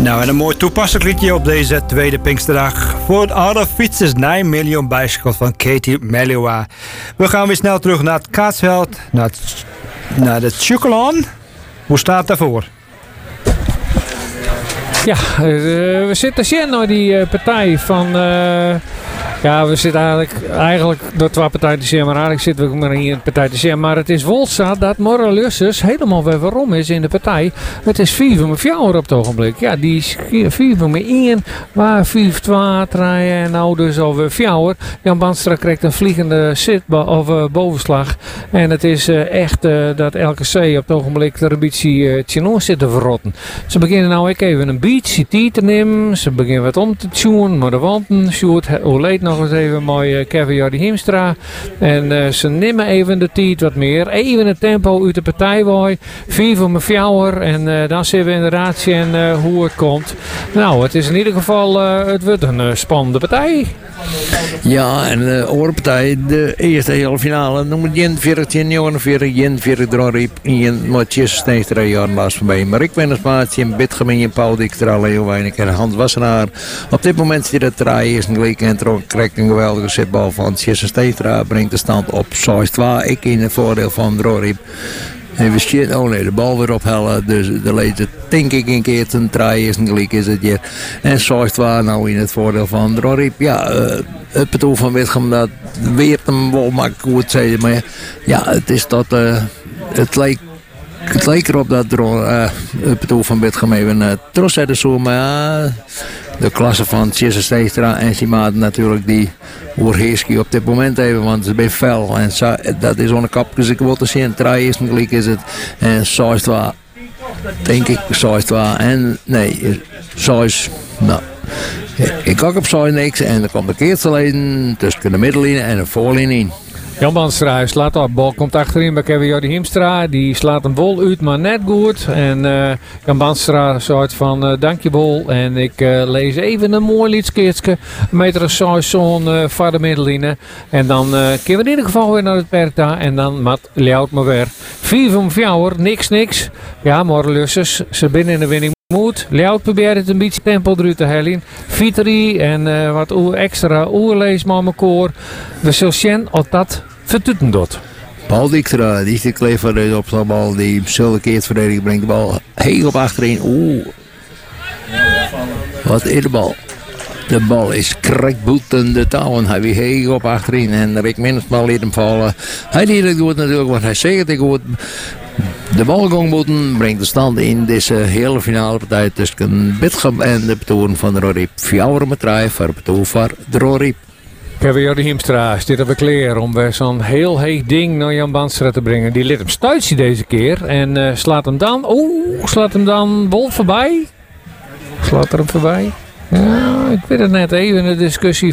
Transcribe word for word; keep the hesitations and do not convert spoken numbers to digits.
Nou, en een mooi toepasselijk liedje op deze tweede Pinksterdag. Voor het oude fietsers negen miljoen bijschot van Katie Melua. We gaan weer snel terug naar het Kaatsveld, naar, het, naar de Tjukelaan. Hoe staat het daarvoor? Ja, uh, we zitten zien naar die uh, partij van... Uh, ja, we zitten eigenlijk, eigenlijk door twee partijen te zien, maar eigenlijk zitten we maar hier in de partij te zien. Maar het is Wolsa dat Moralissus helemaal weer waarom is in de partij. Het is vier met vier op het ogenblik. Ja, die is vier met één, waar vier twee draaien en nou dus alweer vier. Jan Banstra krijgt een vliegende sit of uh, bovenslag. En het is uh, echt uh, dat L K C op het ogenblik de ambitie uh, Tjenoor zit te verrotten. Ze beginnen nou ik even een beetje tijd te nemen. Ze beginnen wat om te tunen, maar de wanten shoot hoe leed nog eens even mooi uh, Kevin Jordi Hiemstra. En uh, ze nemen even de tijd wat meer. Even het tempo uit de partij wooi. Vier voor mijn fjouwer. En uh, dan zien we inderdaad zien uh, hoe het komt. Nou, het is in ieder geval uh, het wordt een uh, spannende partij. Ja, en de uh, partij, de eerste hele finale, noem het Jen veertien, negenenveertig, Jen veertig, Dronriep, Jen Matjes, Steenstra, jaren laatst voorbij. Maar ik ben een spaatje, een Bitgemeen, Paul Dijkstra, Leo Weinig en Hans Wassenaar. Op dit moment zit het draai is een gelijk en trok, krijgt een geweldige setbal van Tjesse Steenstra, brengt de stand op zes twee. Ik in het voordeel van Dronriep. En we shit, oh nee, de bal weer ophellen. Dus de leed denk ik een keer ten draai is een gelijk is het hier. En zes twee nou in het voordeel van Dronriep. Ja, uh, het bedoel van Witgem dat weer hem wel makkelijk goed zeggen. Maar ja, het is dat, uh, het leek Het leek erop dat uh, het bedoel van Witgem even uh, trots hadden zo, maar uh, de klasse van Tjesse Steenstra en Simaat natuurlijk die oorheerski op dit moment even, want ze zijn fel en zo, dat is onder kap, dus ik wil te zien, draai is gelijk is het en zes twee, denk ik zes twee en nee, zes, nou. Ik kijk op zes niks en dan komt de keertseleden tussen de middenlinie en de voorlinie in. Jan Banstra slaat op. Bal komt achterin bij Kevin Jordi Hiemstra. Die slaat een bol uit, maar net goed. En uh, Jan Banstra soort van uh, dankje bol. En ik uh, lees even een mooi liedskistje. Een meter of zes zo'n uh, van de middenlijnen. En dan uh, kunnen we in ieder geval weer naar het perta. En dan mat Ljout maar weer. Vier van vier, niks niks. Ja, Moralissus, ze binnen in de winning. Moet. Ljout probeert het een beetje tempo eruit te halen. Vitri en uh, wat oe extra oerlees maar mijn koor. We zullen zien of dat vertuten doet. Paul Dijkstra, die is de kleef van de opslagбal. Die zulke keer verdedigen brengt de bal heel op achterin. Oeh. Wat is de bal? De bal is krekboeten de touwen. Hij weer heel op achterin. En Rick Minnesmal liet hem vallen. Hij deed het goed natuurlijk, want hij zegt het goed. De balgongboeten brengt de stand in deze hele finale partij tussen Bitgem en de betoon van Dronriep. Vier met drie voor de betoon van Dronriep. Kevin Jordi Hiemstra zit op de kleer om weer zo'n heel heet ding naar Jan Banstra te brengen. Die liet hem stuitje deze keer en uh, slaat hem dan. Oeh, slaat hem dan Wolf voorbij. Slaat er hem voorbij. Ja, ik weet het net even in de discussie